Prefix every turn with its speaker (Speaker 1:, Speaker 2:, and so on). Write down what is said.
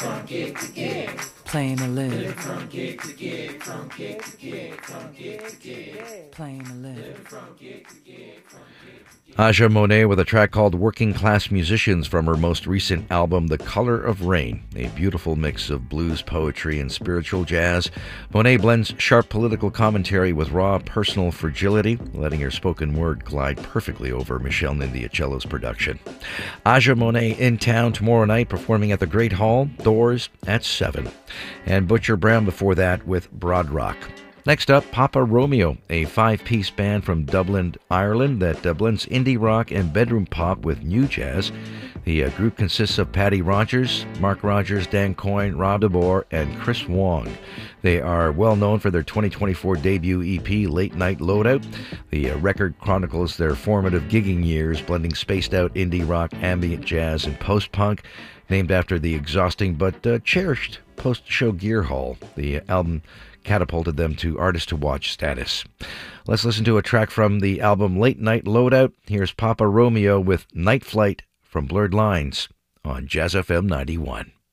Speaker 1: Playing a live. Playing a live.
Speaker 2: Aja Monet with a track called Working Class Musicians from her most recent album, The Color of Rain, a beautiful mix of blues, poetry, and spiritual jazz. Monet blends sharp political commentary with raw personal fragility, letting her spoken word glide perfectly over Michelle Nindiacello's production. Aja Monet in town tomorrow night, performing at the Great Hall, doors at 7. And Butcher Brown before that with Broad Rock. Next up, Papa Romeo, a 5-piece band from Dublin, Ireland that blends indie rock and bedroom pop with new jazz. The group consists of Paddy Rogers, Mark Rogers, Dan Coyne, Rob DeBoer, and Chris Wong. They are well known for their 2024 debut EP, Late Night Loadout. The record chronicles their formative gigging years, blending spaced-out indie rock, ambient jazz, and post-punk, named after the exhausting but cherished post-show gear hall. The album catapulted them to artist-to-watch status. Let's listen to a track from the album Late Night Loadout. Here's Papa Romeo with Night Flight from Blurred Lines on Jazz FM 91.